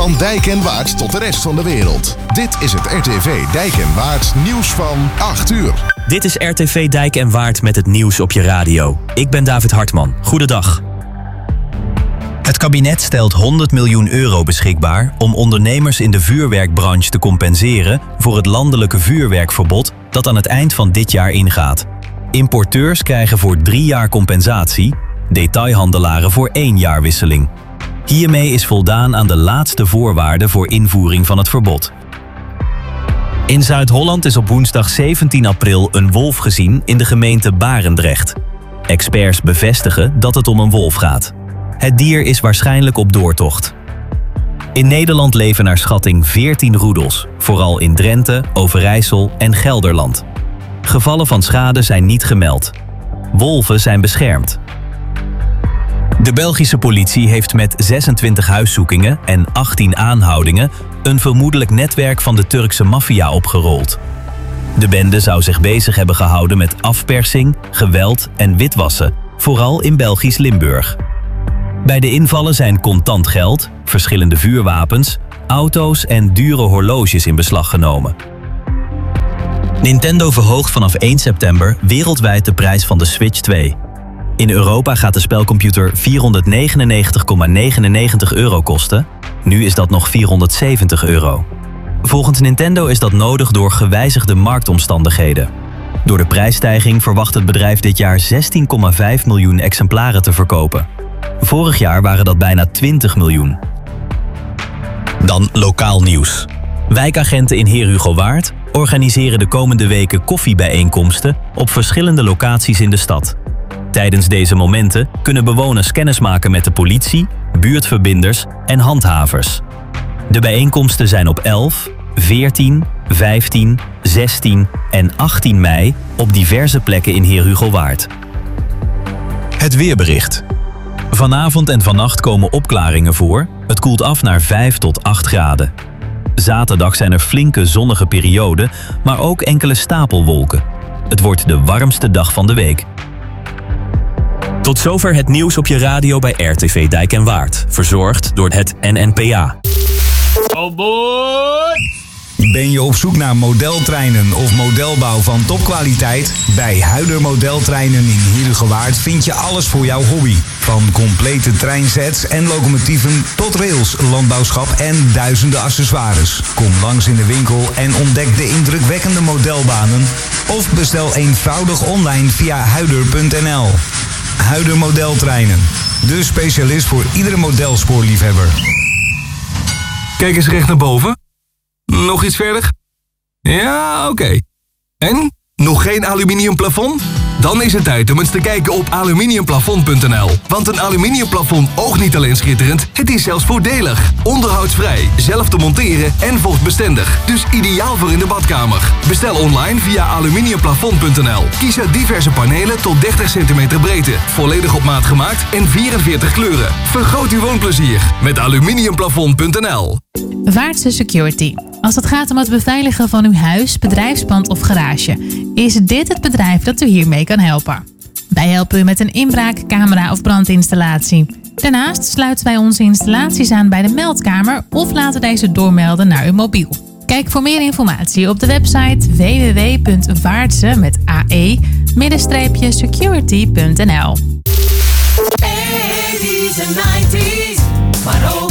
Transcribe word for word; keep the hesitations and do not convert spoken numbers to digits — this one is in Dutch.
Van Dijk en Waard tot de rest van de wereld. Dit is het R T V Dijk en Waard nieuws van acht uur. Dit is R T V Dijk en Waard met het nieuws op je radio. Ik ben David Hartman. Goedendag. Het kabinet stelt honderd miljoen euro beschikbaar om ondernemers in de vuurwerkbranche te compenseren voor het landelijke vuurwerkverbod dat aan het eind van dit jaar ingaat. Importeurs krijgen voor drie jaar compensatie, detailhandelaren voor één jaar wisseling. Hiermee is voldaan aan de laatste voorwaarden voor invoering van het verbod. In Zuid-Holland is op woensdag zeventien april een wolf gezien in de gemeente Barendrecht. Experts bevestigen dat het om een wolf gaat. Het dier is waarschijnlijk op doortocht. In Nederland leven naar schatting veertien roedels, vooral in Drenthe, Overijssel en Gelderland. Gevallen van schade zijn niet gemeld. Wolven zijn beschermd. De Belgische politie heeft met zesentwintig huiszoekingen en achttien aanhoudingen een vermoedelijk netwerk van de Turkse maffia opgerold. De bende zou zich bezig hebben gehouden met afpersing, geweld en witwassen, vooral in Belgisch Limburg. Bij de invallen zijn contant geld, verschillende vuurwapens, auto's en dure horloges in beslag genomen. Nintendo verhoogt vanaf één september wereldwijd de prijs van de Switch twee. In Europa gaat de spelcomputer vierhonderdnegenennegentig komma negenennegentig euro kosten. Nu is dat nog vierhonderdzeventig euro. Volgens Nintendo is dat nodig door gewijzigde marktomstandigheden. Door de prijsstijging verwacht het bedrijf dit jaar zestien komma vijf miljoen exemplaren te verkopen. Vorig jaar waren dat bijna twintig miljoen. Dan lokaal nieuws. Wijkagenten in Heerhugowaard organiseren de komende weken koffiebijeenkomsten op verschillende locaties in de stad. Tijdens deze momenten kunnen bewoners kennismaken met de politie, buurtverbinders en handhavers. De bijeenkomsten zijn op elf, veertien, vijftien, zestien en achttien mei op diverse plekken in Heerhugowaard. Het weerbericht. Vanavond en vannacht komen opklaringen voor. Het koelt af naar vijf tot acht graden. Zaterdag zijn er flinke zonnige perioden, maar ook enkele stapelwolken. Het wordt de warmste dag van de week. Tot zover het nieuws op je radio bij R T V Dijk en Waard. Verzorgd door het N N P A. Oh boy! Ben je op zoek naar modeltreinen of modelbouw van topkwaliteit? Bij Huider Modeltreinen in Heerhugowaard vind je alles voor jouw hobby. Van complete treinsets en locomotieven tot rails, landbouwschap en duizenden accessoires. Kom langs in de winkel en ontdek de indrukwekkende modelbanen. Of bestel eenvoudig online via huider punt n l. Huider Modeltreinen. De specialist voor iedere modelspoorliefhebber. Kijk eens recht naar boven. Nog iets verder? Ja, oké. Okay. En? Nog geen aluminium plafond? Dan is het tijd om eens te kijken op aluminiumplafond punt n l. Want een aluminiumplafond oogt niet alleen schitterend, het is zelfs voordelig. Onderhoudsvrij, zelf te monteren en vochtbestendig. Dus ideaal voor in de badkamer. Bestel online via aluminiumplafond punt n l. Kies uit diverse panelen tot dertig centimeter breedte. Volledig op maat gemaakt en vierenveertig kleuren. Vergroot uw woonplezier met aluminiumplafond punt n l. Vaartse Security. Als het gaat om het beveiligen van uw huis, bedrijfspand of garage, is dit het bedrijf dat u hiermee kan helpen. Wij helpen u met een inbraak, camera of brandinstallatie. Daarnaast sluiten wij onze installaties aan bij de meldkamer of laten deze doormelden naar uw mobiel. Kijk voor meer informatie op de website w w w punt vaartse met a e security punt n l. eighties en nineties, maar ook